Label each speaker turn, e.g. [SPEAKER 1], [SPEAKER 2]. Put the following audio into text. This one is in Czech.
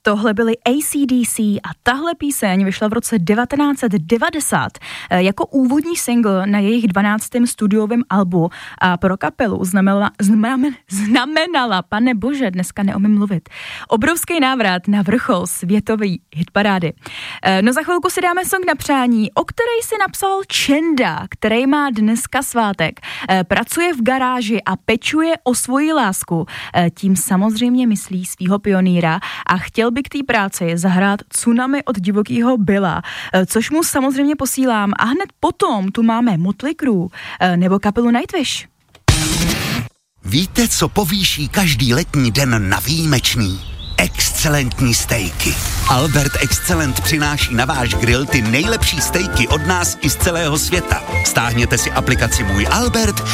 [SPEAKER 1] Tohle byly AC/DC a tahle píseň vyšla v roce 1990 jako úvodní single na jejich 12. studiovém albu a pro kapelu znamenala, pane bože, dneska neumím mluvit, obrovský návrat na vrchol světové hitparády. No za chvilku si dáme song na přání, o který si napsal Čenda, který má dneska svátek. Pracuje v garáži a pečuje o svoji lásku. Tím samozřejmě myslí svýho pionýra a chtěl by k té práci zahrát Tsunami od Divokýho Billa, což mu samozřejmě posílám. A hned potom tu máme Motley Crue nebo kapelu Nightwish.
[SPEAKER 2] Víte, co povýší každý letní den na výjimečný? Excelentní stejky. Albert Excellent přináší na váš grill ty nejlepší stejky od nás i z celého světa. Stáhněte si aplikaci Můj Albert